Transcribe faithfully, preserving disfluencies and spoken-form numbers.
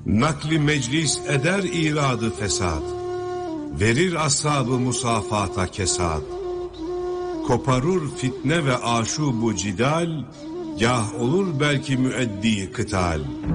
Nakli meclis eder iradı fesat, verir ashab-ı musafata kesat. Koparur fitne ve aşubu cidal, gah olur belki müeddi kıtal.